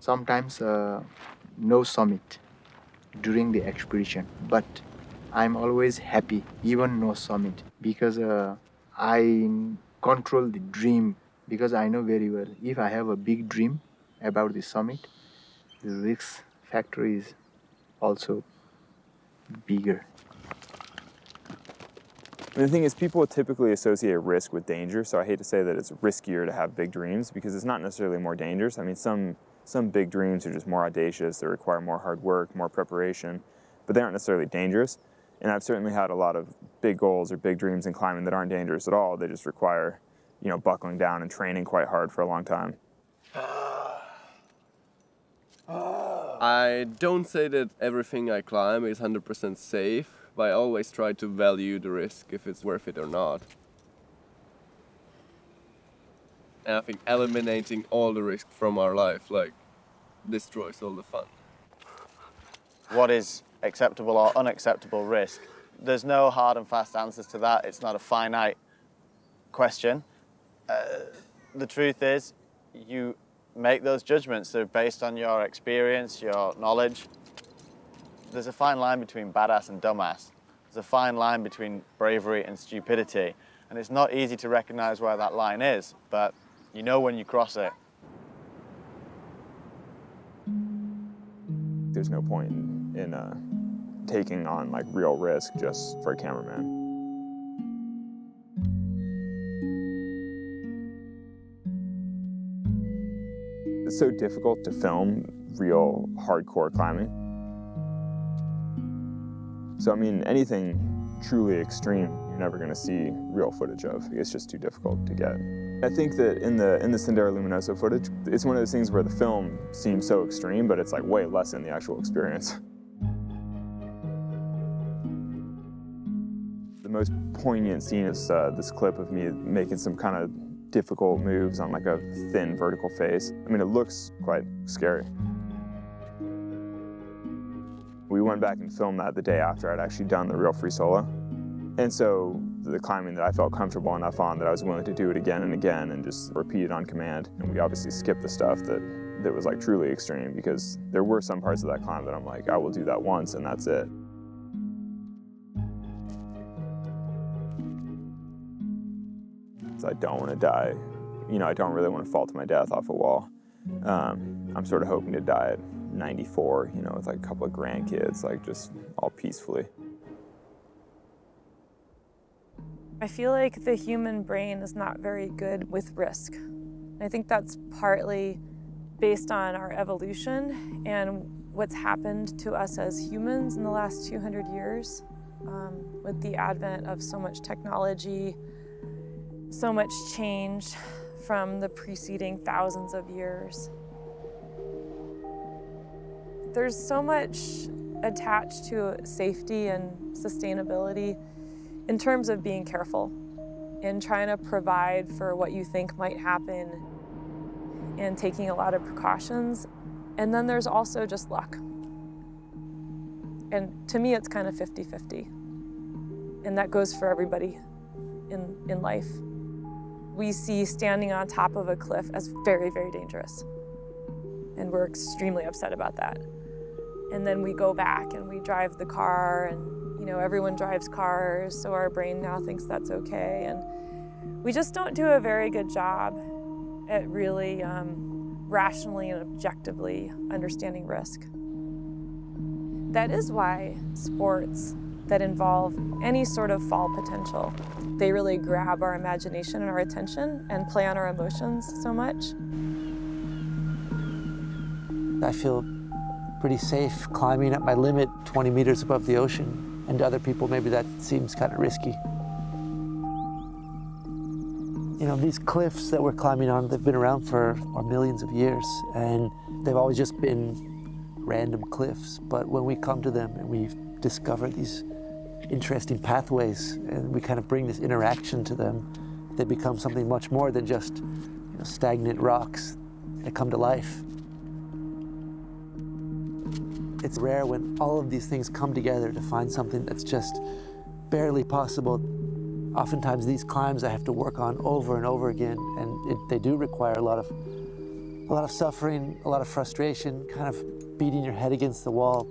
sometimes no summit during the expedition, but I'm always happy, even no summit, because I control the dream. Because I know very well if I have a big dream about the summit, the risk factor is also bigger. The thing is, people typically associate risk with danger, so I hate to say that it's riskier to have big dreams because it's not necessarily more dangerous. I mean, some big dreams are just more audacious, they require more hard work, more preparation, but they aren't necessarily dangerous. And I've certainly had a lot of big goals or big dreams in climbing that aren't dangerous at all. They just require, buckling down and training quite hard for a long time. I don't say that everything I climb is 100% safe, but I always try to value the risk if it's worth it or not. And I think eliminating all the risk from our life, destroys all the fun. What is acceptable or unacceptable risk? There's no hard and fast answers to that. It's not a finite question. The truth is, you make those judgments. They're based on your experience, your knowledge. There's a fine line between badass and dumbass. There's a fine line between bravery and stupidity. And it's not easy to recognize where that line is, but you know when you cross it. There's no point in taking on real risk just for a cameraman. It's so difficult to film real hardcore climbing. So I mean, anything truly extreme, you're never going to see real footage of. It's just too difficult to get. I think that in the Sendero Luminoso footage, it's one of those things where the film seems so extreme, but it's way less in the actual experience. The most poignant scene is this clip of me making some kind of difficult moves on a thin vertical face. I mean, it looks quite scary. We went back and filmed that the day after I'd actually done the real free solo. And so the climbing that I felt comfortable enough on that I was willing to do it again and again and just repeat it on command. And we obviously skipped the stuff that was truly extreme, because there were some parts of that climb that I'm I will do that once and that's it. I don't want to die. I don't really want to fall to my death off a wall. I'm sort of hoping to die at 94, with a couple of grandkids, just all peacefully. I feel like the human brain is not very good with risk. I think that's partly based on our evolution and what's happened to us as humans in the last 200 years with the advent of so much technology, so much change from the preceding thousands of years. There's so much attached to safety and sustainability in terms of being careful and trying to provide for what you think might happen and taking a lot of precautions. And then there's also just luck. And to me, it's kind of 50-50. And that goes for everybody in life. We see standing on top of a cliff as very, very dangerous. And we're extremely upset about that. And then we go back and we drive the car, and everyone drives cars, so our brain now thinks that's okay. And we just don't do a very good job at really rationally and objectively understanding risk. That is why sports that involve any sort of fall potential, they really grab our imagination and our attention and play on our emotions so much. I feel pretty safe climbing at my limit 20 meters above the ocean, and to other people maybe that seems kind of risky. These cliffs that we're climbing on, they've been around for millions of years, and they've always just been random cliffs. But when we come to them and we discover these interesting pathways and we kind of bring this interaction to them, they become something much more than just stagnant rocks that come to life. It's rare when all of these things come together to find something that's just barely possible. Oftentimes these climbs I have to work on over and over again, and they do require a lot of a lot of suffering, a lot of frustration, kind of beating your head against the wall.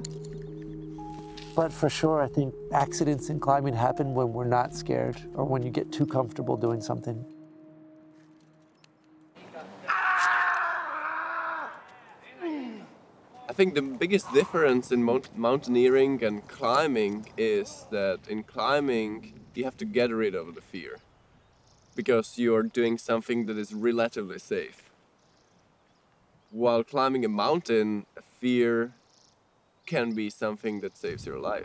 But for sure, I think accidents in climbing happen when we're not scared or when you get too comfortable doing something. I think the biggest difference in mountaineering and climbing is that in climbing you have to get rid of the fear because you're doing something that is relatively safe. While climbing a mountain, fear can be something that saves your life.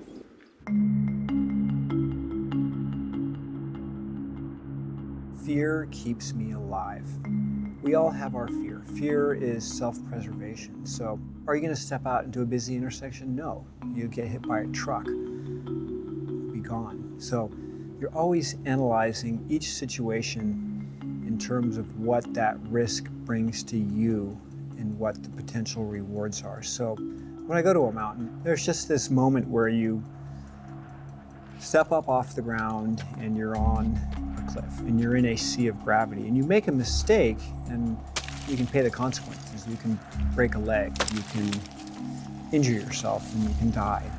Fear keeps me alive. We all have our fear. Fear is self-preservation. So are you going to step out into a busy intersection? No. You get hit by a truck, be gone. So you're always analyzing each situation in terms of what that risk brings to you and what the potential rewards are. So when I go to a mountain, there's just this moment where you step up off the ground and you're on a cliff and you're in a sea of gravity and you make a mistake and you can pay the consequences. You can break a leg, you can injure yourself, and you can die.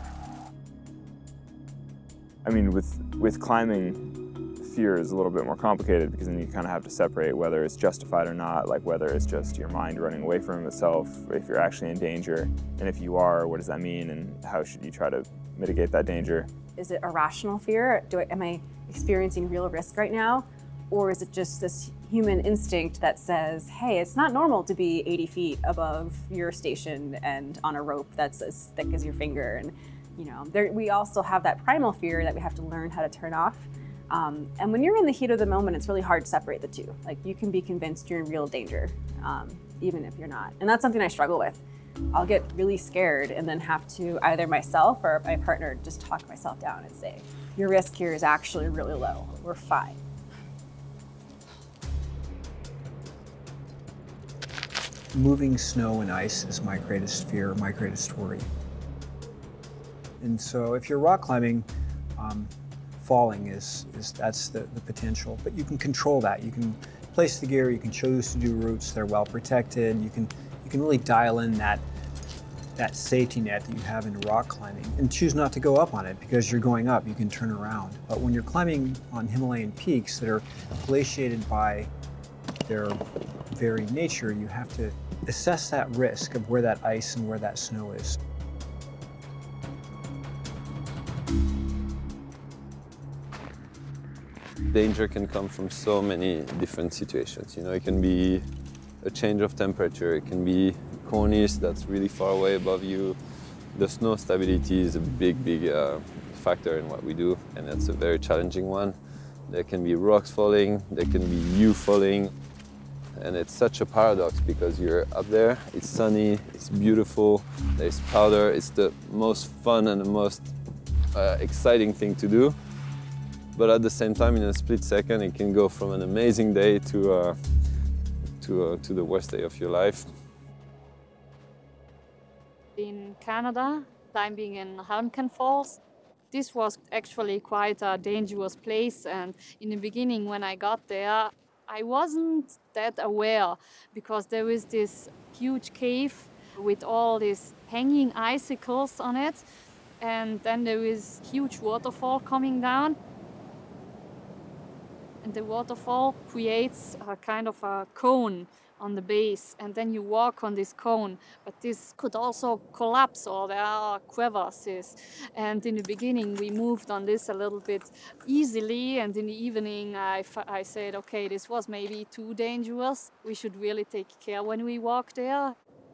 I mean, with climbing, fear is a little bit more complicated because then you kind of have to separate whether it's justified or not, like whether it's just your mind running away from itself, if you're actually in danger, and if you are, what does that mean, and how should you try to mitigate that danger? Is it a rational fear? Am I experiencing real risk right now? Or is it just this human instinct that says, hey, it's not normal to be 80 feet above your station and on a rope that's as thick as your finger? And we also have that primal fear that we have to learn how to turn off. And when you're in the heat of the moment, it's really hard to separate the two. Like, you can be convinced you're in real danger, even if you're not. And that's something I struggle with. I'll get really scared and then have to either myself or my partner just talk myself down and say, your risk here is actually really low. We're fine. Moving snow and ice is my greatest fear, my greatest worry. And so if you're rock climbing, falling that's the potential, but you can control that. You can place the gear, you can choose to do routes that are well protected, you can really dial in that safety net that you have in rock climbing and choose not to go up on it because you're going up, you can turn around. But when you're climbing on Himalayan peaks that are glaciated by their very nature, you have to assess that risk of where that ice and where that snow is. Danger can come from so many different situations. It can be a change of temperature, it can be cornice that's really far away above you. The snow stability is a big factor in what we do, and it's a very challenging one. There can be rocks falling, there can be you falling, and it's such a paradox because you're up there, it's sunny, it's beautiful, there's powder, it's the most fun and the most exciting thing to do. But at the same time, in a split second, it can go from an amazing day to the worst day of your life. In Canada, climbing in Helmcken Falls, this was actually quite a dangerous place, and in the beginning when I got there, I wasn't that aware because there is this huge cave with all these hanging icicles on it, and then there is huge waterfall coming down. And the waterfall creates a kind of a cone on the base, and then you walk on this cone, but this could also collapse or there are crevasses. And in the beginning we moved on this a little bit easily, and in the evening I said, okay, this was maybe too dangerous. We should really take care when we walk there.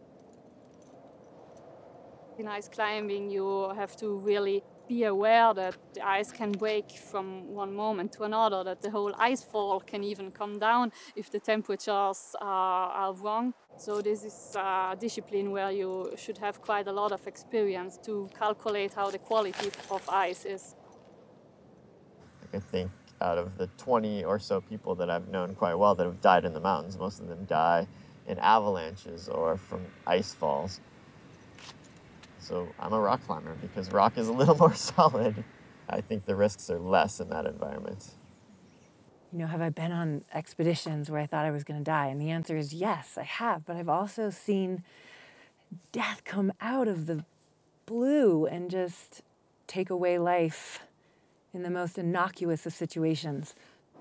In ice climbing you have to really be aware that the ice can break from one moment to another, that the whole ice fall can even come down if the temperatures are wrong. So this is a discipline where you should have quite a lot of experience to calculate how the quality of ice is. I think out of the 20 or so people that I've known quite well that have died in the mountains, most of them die in avalanches or from ice falls. So I'm a rock climber because rock is a little more solid. I think the risks are less in that environment. have I been on expeditions where I thought I was going to die? And the answer is yes, I have. But I've also seen death come out of the blue and just take away life in the most innocuous of situations.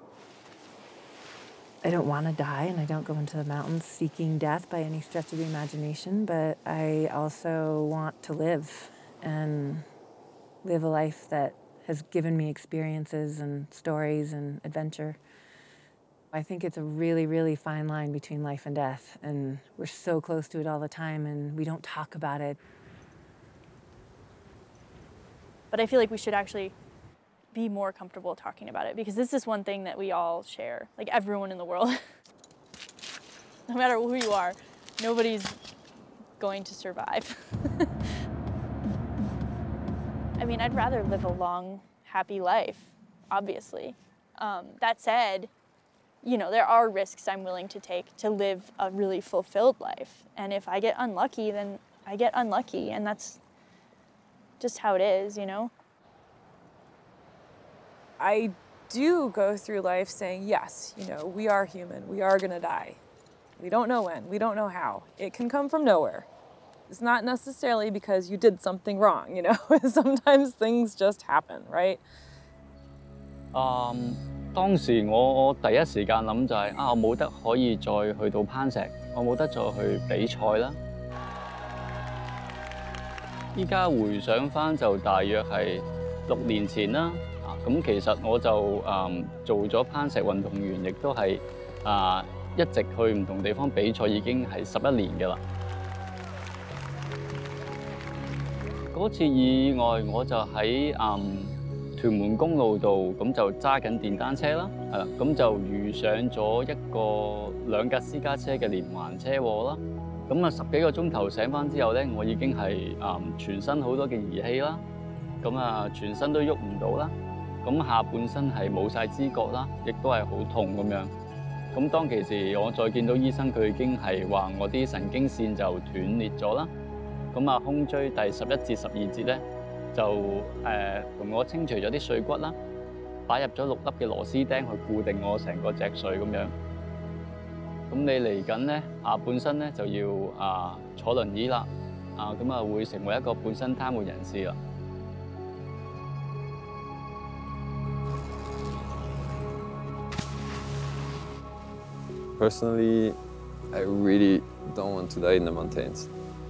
I don't want to die, and I don't go into the mountains seeking death by any stretch of the imagination, but I also want to live and live a life that has given me experiences and stories and adventure. I think it's a really, really fine line between life and death, and we're so close to it all the time, and we don't talk about it. But I feel like we should actually be more comfortable talking about it, because this is one thing that we all share, like everyone in the world. No matter who you are, nobody's going to survive. I mean, I'd rather live a long, happy life, obviously. That said, there are risks I'm willing to take to live a really fulfilled life. And if I get unlucky, then I get unlucky, and that's just how it is, I do go through life saying, yes, we are human. We are going to die. We don't know when. We don't know how. It can come from nowhere. It's not necessarily because you did something wrong, Sometimes things just happen, right? 當時我第一時間諗就係我冇得可以再去到攀石，我冇得再去比賽啦。依家回想返就大約係6年前啦。咁其實我就做咗攀石運動員，亦都係一直去唔同地方比賽，已經係11年㗎啦。嗰次意外我就喺屯門公路度，咁就揸緊電單車啦，係啦，咁就遇上咗一個2架私家車嘅連環車禍啦。咁10幾個鐘頭醒返之後咧，我已經係全身好多嘅儀器啦，咁全身都喐唔到啦，咁下半身係冇晒知覺啦，亦都係好痛咁樣。咁當其時我再見到醫生，佢已經係話我啲神經線就斷裂咗啦。咁胸椎第11至12節咧，就同我清除咗啲碎骨啦，擺入咗6粒嘅螺絲釘去固定我成個脊髓咁樣。咁你嚟緊咧，下半身咧就要坐輪椅啦，咁會成為一個半身癱瘓人士啦。 Personally, I really don't want to die in the mountains.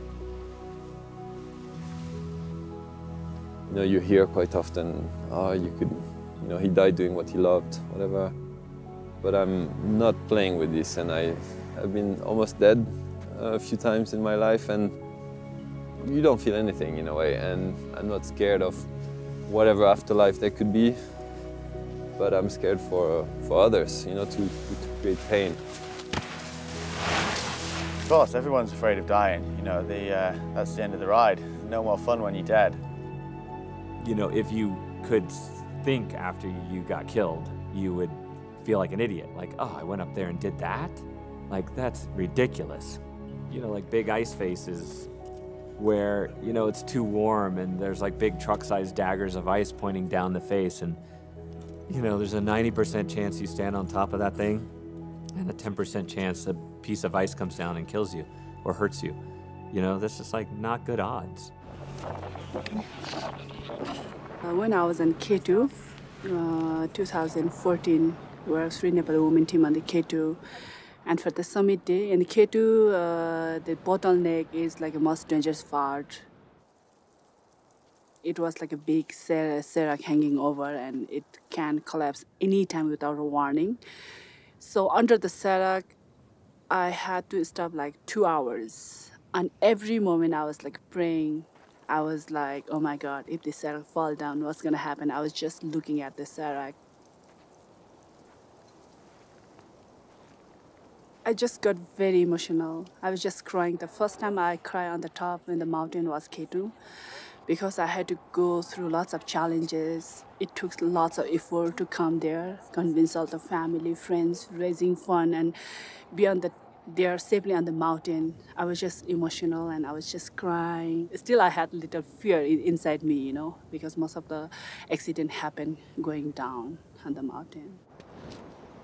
You hear quite often, he died doing what he loved, whatever. But I'm not playing with this, and I've been almost dead a few times in my life, and you don't feel anything in a way, and I'm not scared of whatever afterlife there could be, but I'm scared for others, to create pain. Of course, everyone's afraid of dying. That's the end of the ride. No more fun when you're dead. If you could think after you got killed, you would feel like an idiot. Like, oh, I went up there and did that? Like, that's ridiculous. Like big ice faces where, it's too warm and there's like big truck-sized daggers of ice pointing down the face, and, there's a 90% chance you stand on top of that thing and a 10% chance a piece of ice comes down and kills you or hurts you. That's just like not good odds. When I was in K2, 2014, we were Sri Nepal women team on the K2. And for the summit day, in the K2, the bottleneck is like a most dangerous part. It was like a big serac hanging over, and it can collapse anytime without a warning. So under the serac, I had to stop like 2 hours. And every moment I was like praying. I was like, oh my God, if the serac fall down, what's gonna happen? I was just looking at the serac. I just got very emotional. I was just crying. The first time I cried on the top when the mountain was K2, because I had to go through lots of challenges. It took lots of effort to come there, convince all the family, friends, raising fund, and beyond that, they are safely on the mountain. I was just emotional and I was just crying. Still, I had a little fear inside me, because most of the accident happened going down on the mountain.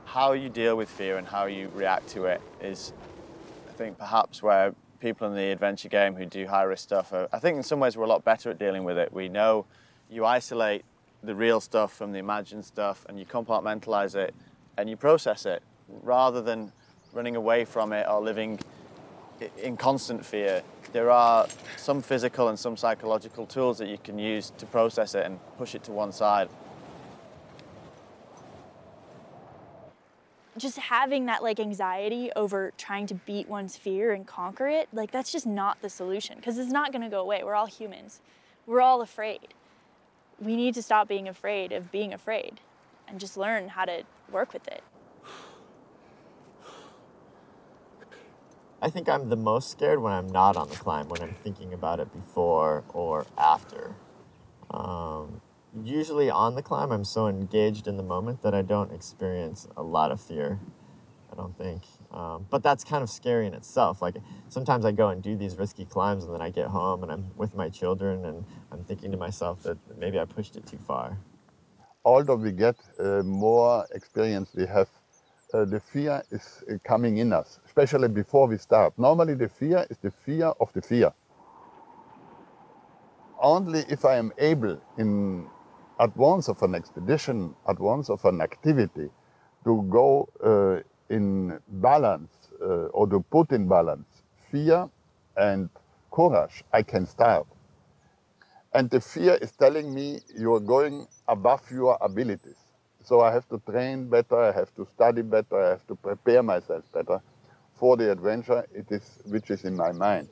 How you deal with fear and how you react to it is, I think, perhaps where people in the adventure game who do high-risk stuff I think in some ways we're a lot better at dealing with it. We know you isolate the real stuff from the imagined stuff and you compartmentalize it and you process it rather than running away from it or living in constant fear. There are some physical and some psychological tools that you can use to process it and push it to one side. Just having that like anxiety over trying to beat one's fear and conquer it, like that's just not the solution, because it's not going to go away. We're all humans. We're all afraid. We need to stop being afraid of being afraid and just learn how to work with it. I think I'm the most scared when I'm not on the climb, when I'm thinking about it before or after. Usually on the climb, I'm so engaged in the moment that I don't experience a lot of fear, I don't think. But that's kind of scary in itself. Like, sometimes I go and do these risky climbs and then I get home and I'm with my children and I'm thinking to myself that maybe I pushed it too far. Although we get more experience we have, the fear is coming in us, especially before we start. Normally the fear is the fear of the fear. Only if I am able in advance of an expedition, advance of an activity, to go in balance or to put in balance fear and courage, I can start. And the fear is telling me you're going above your abilities. So I have to train better, I have to study better, I have to prepare myself better for the adventure which is in my mind.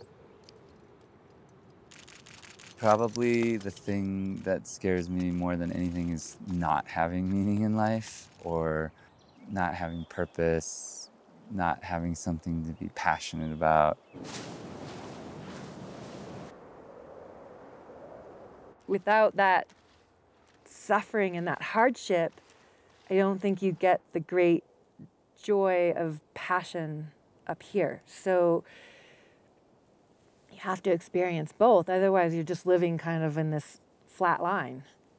Probably the thing that scares me more than anything is not having meaning in life, or not having purpose, not having something to be passionate about. Without that suffering and that hardship, I don't think you get the great joy of passion up here. So you have to experience both, otherwise you're just living kind of in this flat line.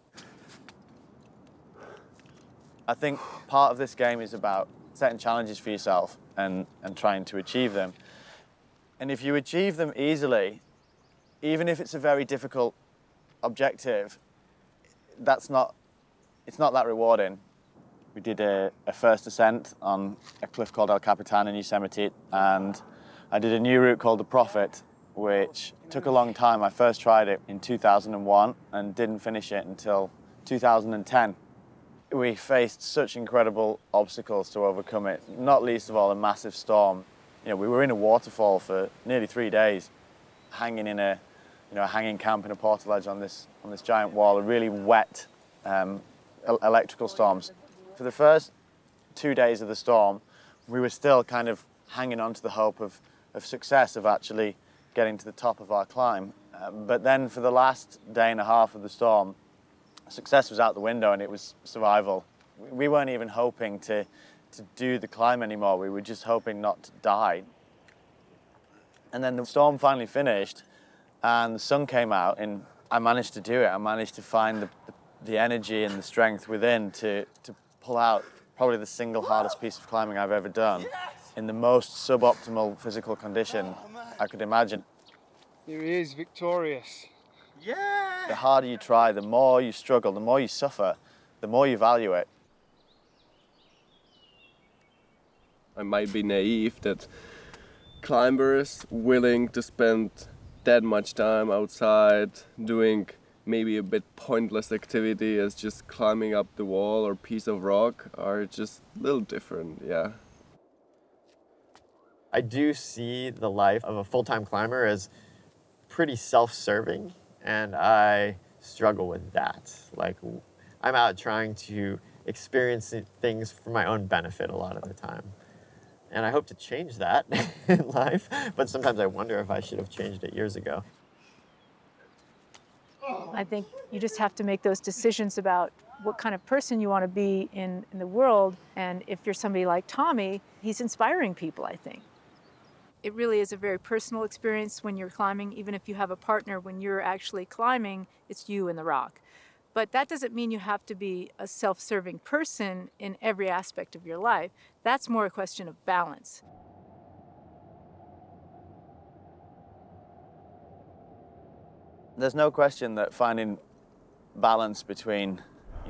I think part of this game is about setting challenges for yourself and trying to achieve them. And if you achieve them easily, even if it's a very difficult objective, it's not that rewarding. We did a first ascent on a cliff called El Capitan in Yosemite, and I did a new route called the Prophet, which took a long time. I first tried it in 2001 and didn't finish it until 2010. We faced such incredible obstacles to overcome it, not least of all a massive storm. You know, we were in a waterfall for nearly 3 days, hanging in a hanging camp in a portaledge on this giant wall, a really wet electrical storms. For the first 2 days of the storm, we were still kind of hanging on to the hope of success, of actually getting to the top of our climb. But then for the last day and a half of the storm, success was out the window and it was survival. We weren't even hoping to do the climb anymore. We were just hoping not to die. And then the storm finally finished and the sun came out and I managed to do it. I managed to find the energy and the strength within to pull out probably the single hardest piece of climbing I've ever done in the most suboptimal physical condition I could imagine. Here he is, victorious. Yeah! The harder you try, the more you struggle, the more you suffer, the more you value it. I might be naive that climbers willing to spend that much time outside doing maybe a bit pointless activity as just climbing up the wall or piece of rock are just a little different, yeah. I do see the life of a full-time climber as pretty self-serving, and I struggle with that. Like, I'm out trying to experience things for my own benefit a lot of the time. And I hope to change that in life, but sometimes I wonder if I should have changed it years ago. I think you just have to make those decisions about what kind of person you want to be in the world. And if you're somebody like Tommy, he's inspiring people, I think. It really is a very personal experience when you're climbing. Even if you have a partner, when you're actually climbing, it's you and the rock. But that doesn't mean you have to be a self-serving person in every aspect of your life. That's more a question of balance. There's no question that finding balance between,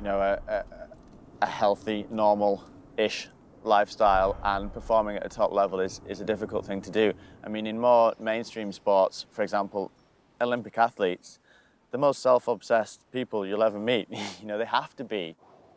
a healthy, normal-ish lifestyle and performing at a top level is a difficult thing to do. I mean, in more mainstream sports, for example, Olympic athletes, the most self-obsessed people you'll ever meet, they have to be.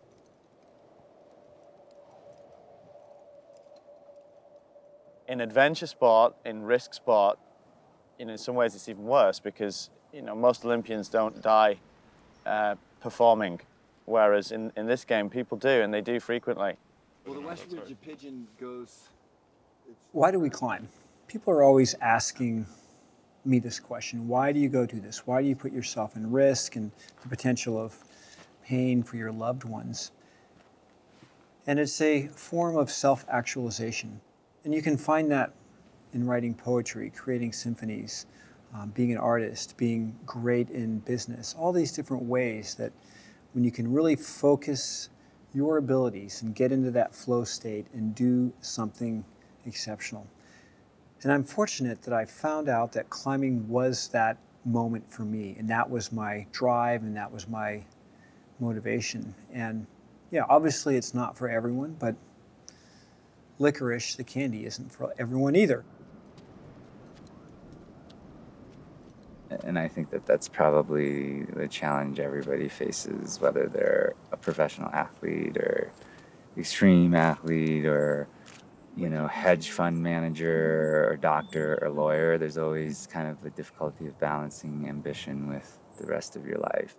In adventure sport, in risk sport, in some ways it's even worse because, most Olympians don't die performing, whereas in this game people do, and they do frequently. Well, the West Ridge pigeon goes... Why do we climb? People are always asking me this question. Why do you go do this? Why do you put yourself in risk and the potential of pain for your loved ones? And it's a form of self-actualization. And you can find that in writing poetry, creating symphonies, being an artist, being great in business, all these different ways that when you can really focus your abilities and get into that flow state and do something exceptional. And I'm fortunate that I found out that climbing was that moment for me, and that was my drive and that was my motivation. And yeah, obviously it's not for everyone, but licorice, the candy, isn't for everyone either. And I think that that's probably the challenge everybody faces, whether they're a professional athlete or extreme athlete or, hedge fund manager or doctor or lawyer. There's always kind of the difficulty of balancing ambition with the rest of your life.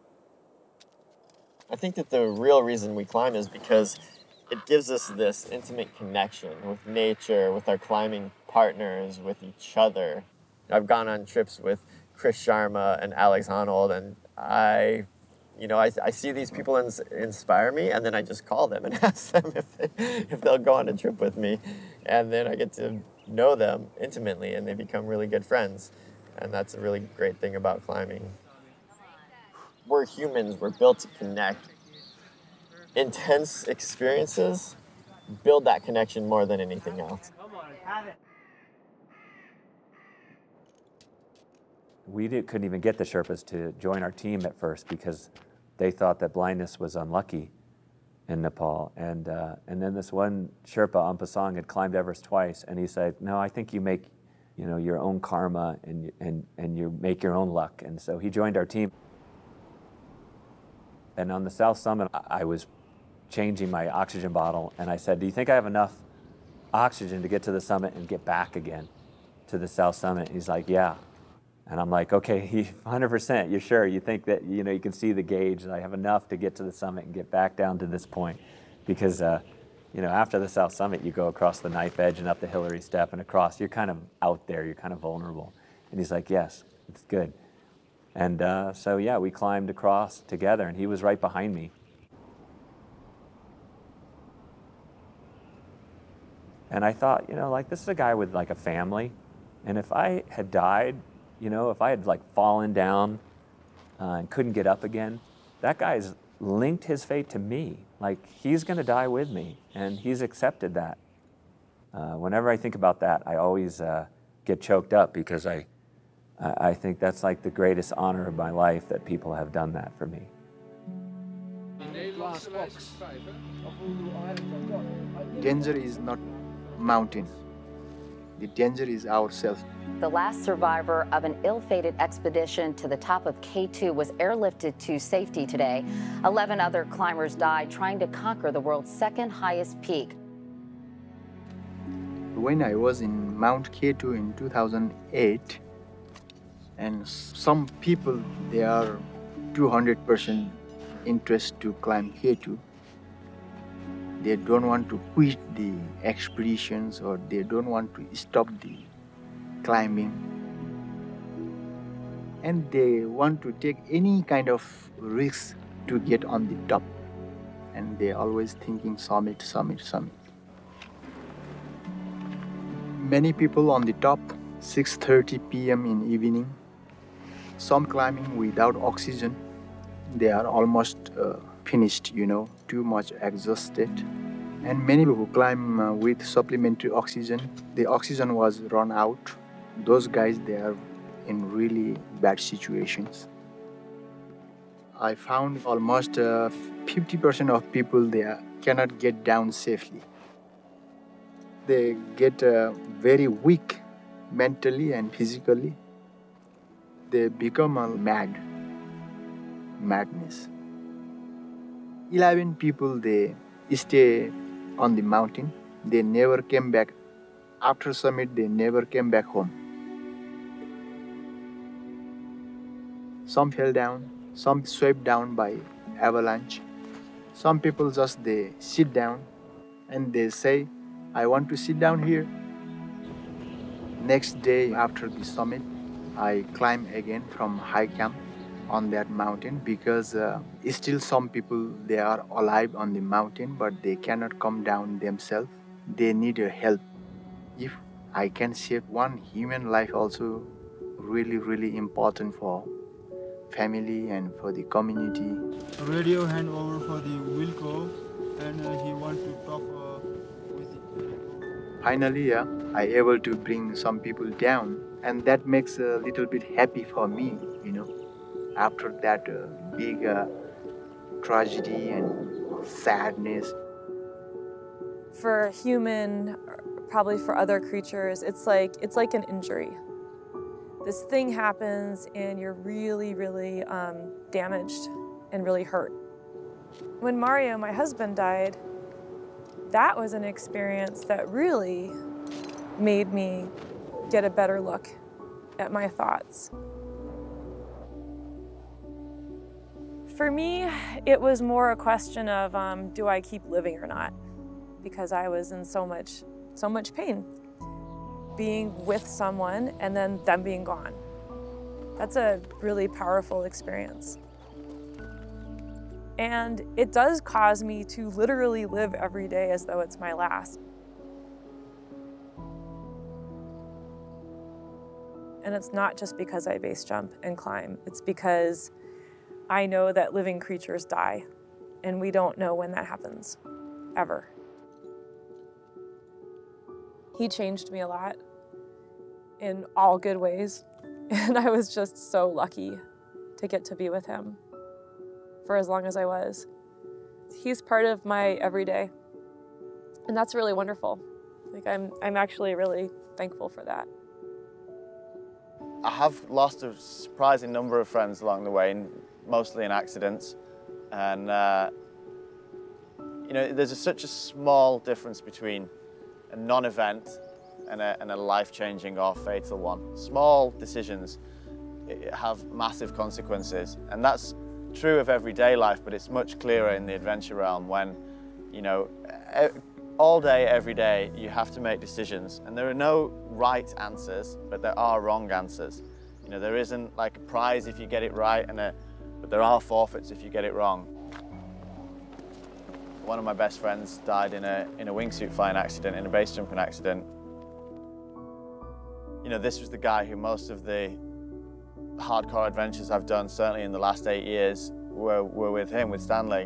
I think that the real reason we climb is because it gives us this intimate connection with nature, with our climbing partners, with each other. I've gone on trips with Chris Sharma and Alex Honnold, and I see these people inspire me, and then I just call them and ask them if they'll go on a trip with me, and then I get to know them intimately, and they become really good friends, and that's a really great thing about climbing. We're humans, we're built to connect. Intense experiences build that connection more than anything else. We couldn't even get the Sherpas to join our team at first because they thought that blindness was unlucky in Nepal. And then this one Sherpa, Ampasong, had climbed Everest twice, and he said, no, I think you make your own karma and you make your own luck. And so he joined our team. And on the South Summit, I was changing my oxygen bottle, and I said, do you think I have enough oxygen to get to the summit and get back again to the South Summit? And he's like, yeah. And I'm like, okay, 100%, you're sure? You think that, you can see the gauge, that I have enough to get to the summit and get back down to this point? Because, after the South Summit, you go across the knife edge and up the Hillary Step and across, you're kind of out there, you're kind of vulnerable. And he's like, yes, it's good. And so, yeah, we climbed across together, and he was right behind me. And I thought, this is a guy with a family. And if I had died, if I had fallen down and couldn't get up again, that guy's linked his fate to me. He's gonna die with me, and he's accepted that. Whenever I think about that, I always get choked up because I think that's the greatest honor of my life, that people have done that for me. Danger is not mountain. The danger is ourselves. The last survivor of an ill-fated expedition to the top of K2 was airlifted to safety today. 11 other climbers died trying to conquer the world's second highest peak. When I was in Mount K2 in 2008, and some people, they are 200% interest to climb K2. They don't want to quit the expeditions, or they don't want to stop the climbing. And they want to take any kind of risk to get on the top. And they're always thinking summit, summit, summit. Many people on the top, 6:30 p.m. in evening. Some climbing without oxygen. they are almost finished, too much exhausted. And many people who climb with supplementary oxygen, the oxygen was run out. Those guys, they are in really bad situations. I found almost 50% of people there cannot get down safely. They get very weak mentally and physically. They become madness. 11 people, they stay on the mountain. They never came back. After summit, they never came back home. Some fell down, some swept down by avalanche. Some people just they sit down and they say, I want to sit down here. Next day after the summit, I climb again from high camp on that mountain because still some people, they are alive on the mountain, but they cannot come down themselves. They need help. If I can save one human life, also really, really important for family and for the community. Radio hand over for the Wilco, and he want to talk with the... Finally, I able to bring some people down, and that makes a little bit happy for me, after that big tragedy and sadness. For a human, probably for other creatures, it's like an injury. This thing happens and you're really, really damaged and really hurt. When Mario, my husband, died, that was an experience that really made me get a better look at my thoughts. For me, it was more a question of do I keep living or not? Because I was in so much pain. Being with someone and then them being gone. That's a really powerful experience. And it does cause me to literally live every day as though it's my last. And it's not just because I base jump and climb. It's because I know that living creatures die, and we don't know when that happens, ever. He changed me a lot in all good ways, and I was just so lucky to get to be with him for as long as I was. He's part of my everyday, and that's really wonderful. I'm actually really thankful for that. I have lost a surprising number of friends along the way, mostly in accidents. And, there's such a small difference between a non-event and a life-changing or fatal one. Small decisions have massive consequences. And that's true of everyday life, but it's much clearer in the adventure realm when, all day, every day, you have to make decisions. And there are no right answers, but there are wrong answers. There isn't like a prize if you get it right, but there are forfeits if you get it wrong. One of my best friends died in a wingsuit flying accident, in a base jumping accident. This was the guy who most of the hardcore adventures I've done, certainly in the last 8 years, were with him, with Stanley.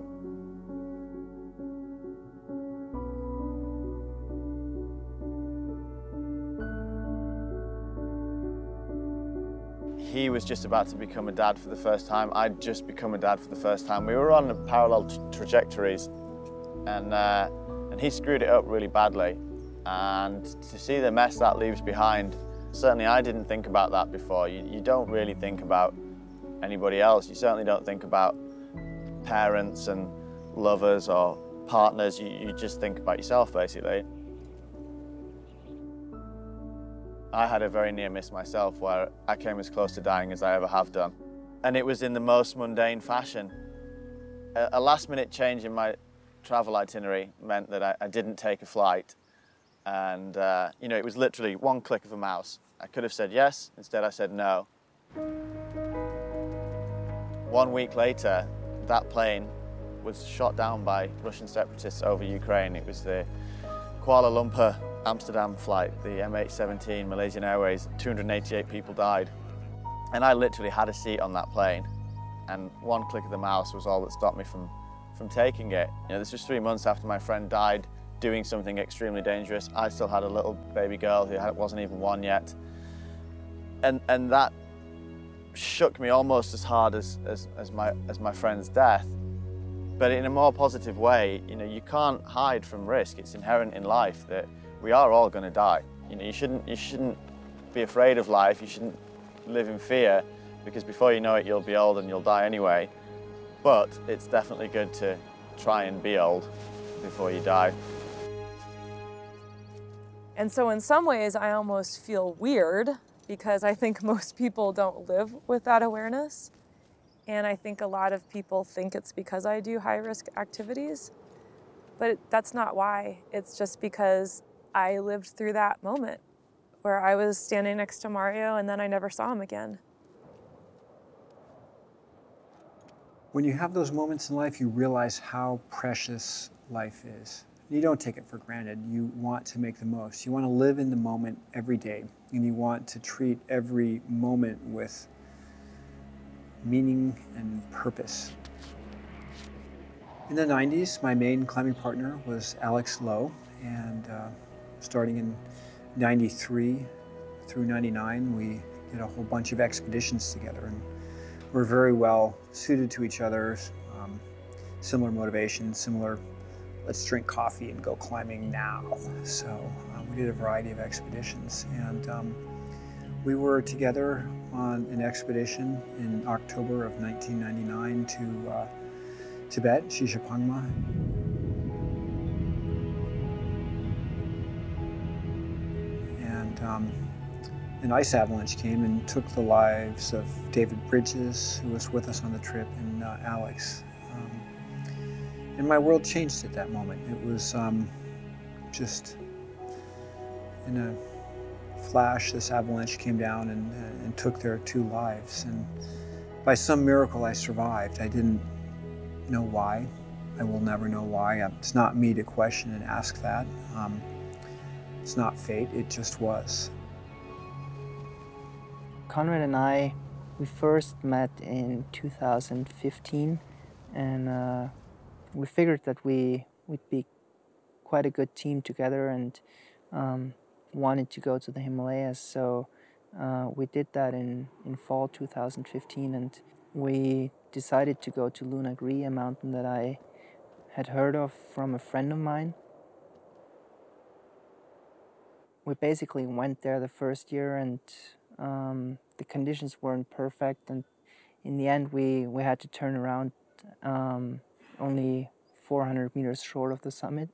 He was just about to become a dad for the first time. I'd just become a dad for the first time. We were on parallel trajectories, and he screwed it up really badly. And to see the mess that leaves behind, certainly I didn't think about that before. You don't really think about anybody else. You certainly don't think about parents and lovers or partners. You just think about yourself, basically. I had a very near miss myself where I came as close to dying as I ever have done. And it was in the most mundane fashion. A last-minute change in my travel itinerary meant that I didn't take a flight. And, it was literally one click of a mouse. I could have said yes, instead I said no. 1 week later, that plane was shot down by Russian separatists over Ukraine. It was the Kuala Lumpur Amsterdam flight, the MH17 Malaysian Airways. 288 people died. And I literally had a seat on that plane. and one click of the mouse was all that stopped me from taking it. You know, this was 3 months after my friend died doing something extremely dangerous. I still had a little baby girl who wasn't even 1 yet. And that shook me almost as hard as my friend's death. But in a more positive way, you know, you can't hide from risk. It's inherent in life that we are all going to die. You know, you shouldn't be afraid of life. You shouldn't live in fear, because before you know it, you'll be old and you'll die anyway. But it's definitely good to try and be old before you die. And so in some ways, I almost feel weird because I think most people don't live with that awareness. And I think a lot of people think it's because I do high-risk activities, but that's not why. It's just because I lived through that moment where I was standing next to Mario and then I never saw him again. When you have those moments in life, you realize how precious life is. You don't take it for granted. You want to make the most. You want to live in the moment every day, and you want to treat every moment with meaning and purpose. In the 90s, my main climbing partner was Alex Lowe, and starting in 93 through 99, we did a whole bunch of expeditions together, and we're very well suited to each other, similar motivations, similar let's drink coffee and go climbing now. So we did a variety of expeditions, and we were together on an expedition in October of 1999 to Tibet, Shishapangma. And an ice avalanche came and took the lives of David Bridges, who was with us on the trip, and Alex. And my world changed at that moment. It was just in a flash, this avalanche came down and took their 2 lives. And by some miracle, I survived. I didn't know why. I will never know why. It's not me to question and ask that. It's not fate, it just was. Conrad and I, we first met in 2015, and we figured that we'd be quite a good team together, and wanted to go to the Himalayas. So we did that in fall 2015, and we decided to go to Lunagri, a mountain that I had heard of from a friend of mine. We basically went there the first year, and the conditions weren't perfect, and in the end we had to turn around only 400 meters short of the summit.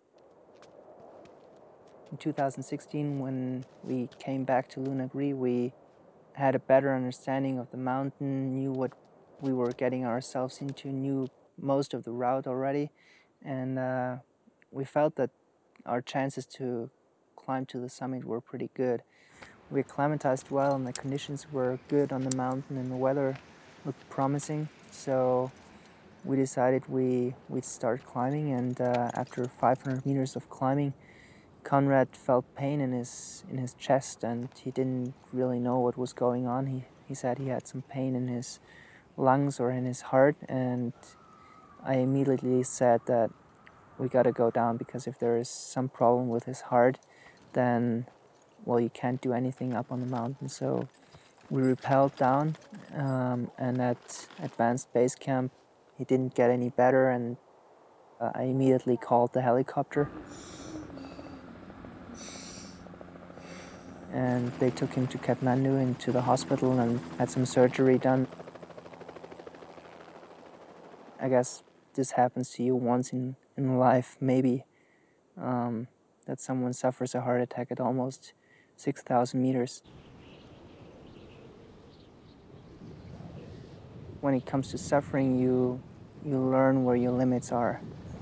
In 2016, when we came back to Lunagri, we had a better understanding of the mountain, knew what we were getting ourselves into, knew most of the route already, and we felt that our chances to climb to the summit were pretty good. We acclimatized well, and the conditions were good on the mountain, and the weather looked promising, so we decided we'd start climbing. And after 500 meters of climbing, Conrad felt pain in his chest, and he didn't really know what was going on. He said he had some pain in his lungs or in his heart, and I immediately said that we gotta go down, because if there is some problem with his heart, then, well, you can't do anything up on the mountain. So we rappelled down, and at Advanced Base Camp, he didn't get any better, and I immediately called the helicopter. And they took him to Kathmandu, into the hospital, and had some surgery done. I guess this happens to you once in life, maybe, that someone suffers a heart attack at almost 6,000 meters. When it comes to suffering, you learn where your limits are.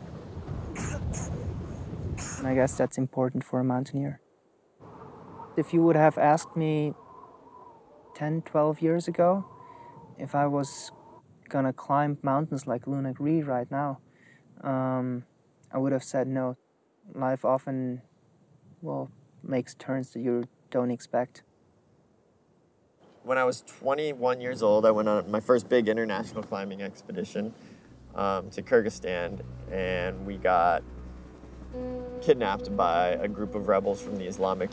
And I guess that's important for a mountaineer. If you would have asked me 10, 12 years ago if I was gonna climb mountains like Lunagri right now, I would have said no. Life often, well, makes turns that you don't expect. When I was 21 years old, I went on my first big international climbing expedition to Kyrgyzstan, and we got kidnapped by a group of rebels from the Islamic